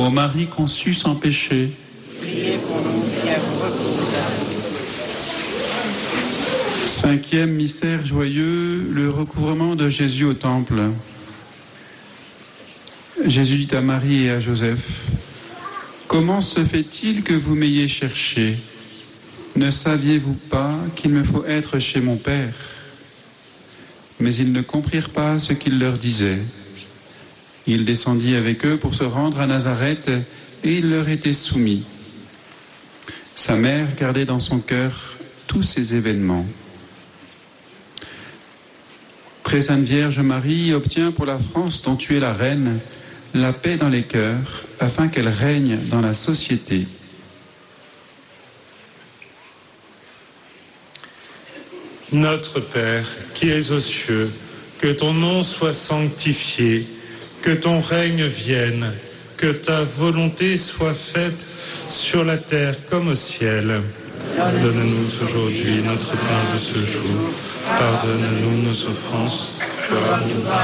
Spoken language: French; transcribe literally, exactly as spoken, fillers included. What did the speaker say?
Ô Marie conçue sans péché, priez pour nous qui avons recours à vous. cinquième mystère joyeux, le recouvrement de Jésus au temple. Jésus dit à Marie et à Joseph, « Comment se fait-il que vous m'ayez cherché ? Ne saviez-vous pas qu'il me faut être chez mon Père ?» Mais ils ne comprirent pas ce qu'il leur disait. Il descendit avec eux pour se rendre à Nazareth et il leur était soumis. Sa mère gardait dans son cœur tous ces événements. Très Sainte Vierge Marie, obtient pour la France dont tu es la reine, la paix dans les cœurs, afin qu'elle règne dans la société. Notre Père, qui es aux cieux, que ton nom soit sanctifié, que ton règne vienne, que ta volonté soit faite sur la terre comme au ciel. Donne-nous aujourd'hui notre pain de ce jour. Pardonne-nous nos offenses, comme nous